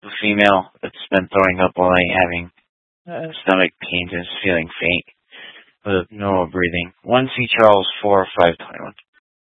a female that's been throwing up all night, having stomach pains and is feeling faint with normal breathing. 1C Charles 4 521.